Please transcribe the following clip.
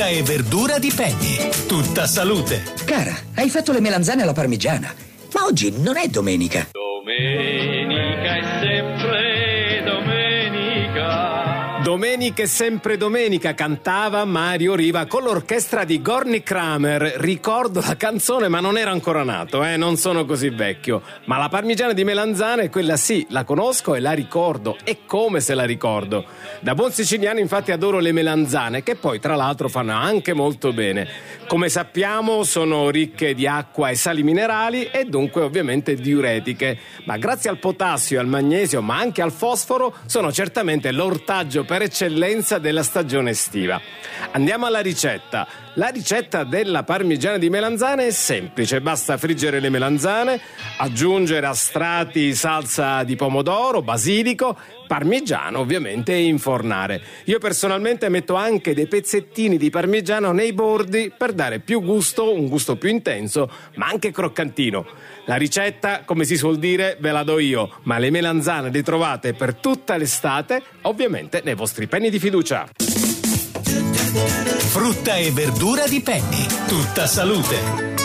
E verdura di Penny, tutta salute. Cara, hai fatto le melanzane alla parmigiana, ma oggi non è domenica. Domenica è sempre domenica. Domenica è sempre domenica, cantava Mario Riva con l'orchestra di Gorny Kramer. Ricordo la canzone, ma non ero ancora nato, non sono così vecchio. Ma la parmigiana di melanzane, quella sì, la conosco e la ricordo. E come se la ricordo. Da buon siciliano infatti adoro le melanzane, che poi tra l'altro fanno anche molto bene. Come sappiamo sono ricche di acqua e sali minerali e dunque ovviamente diuretiche. Ma grazie al potassio e al magnesio, ma anche al fosforo, sono certamente l'ortaggio per eccellenza della stagione estiva. Andiamo alla ricetta. La ricetta della parmigiana di melanzane è semplice, basta friggere le melanzane, aggiungere a strati salsa di pomodoro, basilico, parmigiano ovviamente e infornare. Io personalmente metto anche dei pezzettini di parmigiano nei bordi per dare più gusto, un gusto più intenso, ma anche croccantino. La ricetta, come si suol dire, ve la do io, ma le melanzane le trovate per tutta l'estate, ovviamente nei vostri Penny di fiducia. Frutta e verdura di Penny, tutta salute.